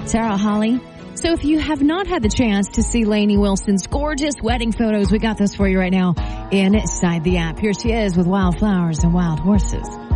Sarah Holly. So if you have not had the chance to see Lainey Wilson's gorgeous wedding photos, we got those for you right now inside the app. Here she is with Wildflowers and Wild Horses.